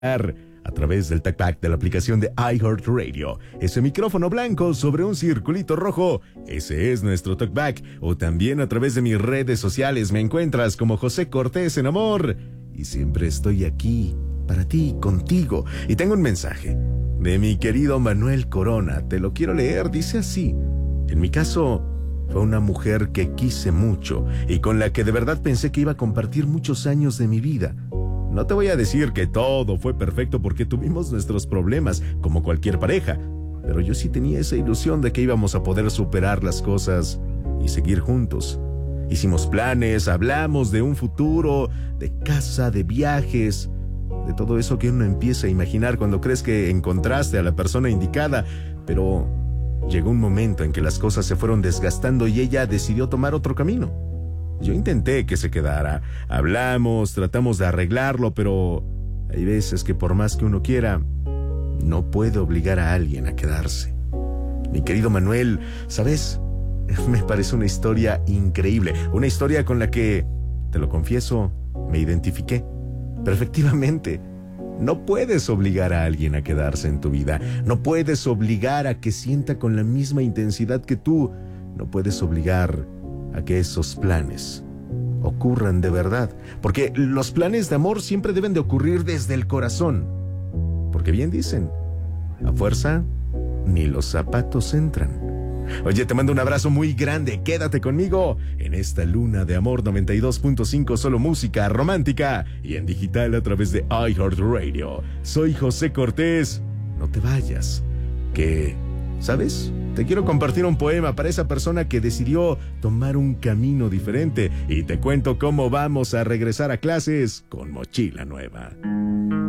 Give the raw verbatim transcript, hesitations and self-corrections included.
a través del TalkBack de la aplicación de iHeartRadio. Ese micrófono blanco sobre un circulito rojo, ese es nuestro TalkBack. O también a través de mis redes sociales me encuentras como José Cortés en Amor. Y siempre estoy aquí, para ti, contigo. Y tengo un mensaje de mi querido Manuel Corona. Te lo quiero leer, dice así. En mi caso, fue una mujer que quise mucho y con la que de verdad pensé que iba a compartir muchos años de mi vida. No te voy a decir que todo fue perfecto porque tuvimos nuestros problemas, como cualquier pareja, pero yo sí tenía esa ilusión de que íbamos a poder superar las cosas y seguir juntos. Hicimos planes, hablamos de un futuro, de casa, de viajes, de todo eso que uno empieza a imaginar cuando crees que encontraste a la persona indicada, pero llegó un momento en que las cosas se fueron desgastando y ella decidió tomar otro camino. Yo intenté que se quedara, hablamos, tratamos de arreglarlo, pero hay veces que por más que uno quiera, no puede obligar a alguien a quedarse. Mi querido Manuel, ¿sabes? Me parece una historia increíble, una historia con la que, te lo confieso, me identifiqué. Pero efectivamente, no puedes obligar a alguien a quedarse en tu vida, no puedes obligar a que sienta con la misma intensidad que tú, no puedes obligar a que esos planes ocurran de verdad, porque los planes de amor siempre deben de ocurrir desde el corazón, porque bien dicen, a fuerza ni los zapatos entran. Oye, te mando un abrazo muy grande, quédate conmigo en esta luna de amor noventa y dos punto cinco, solo música romántica y en digital a través de iHeartRadio. Soy José Cortés, no te vayas, que, ¿sabes? Te quiero compartir un poema para esa persona que decidió tomar un camino diferente y te cuento cómo vamos a regresar a clases con mochila nueva.